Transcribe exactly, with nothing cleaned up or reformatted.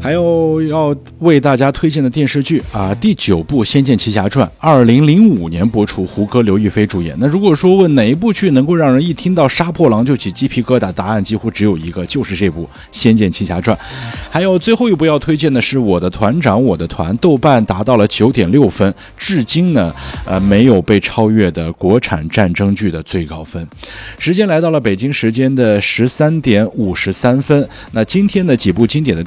还有要为大家推荐的电视剧啊，第九部《仙剑奇侠传》，二零零五年播出，胡歌、刘亦菲主演。那如果说问哪一部剧能够让人一听到杀破狼就起鸡皮疙瘩，答案几乎只有一个，就是这部《仙剑奇侠传》。还有最后一部要推荐的是《我的团长我的团》，豆瓣达到了九点六分，至今呢，呃，没有被超越的国产战争剧的最高分。时间来到了北京时间的十三点五十三分。那今天的几部经典的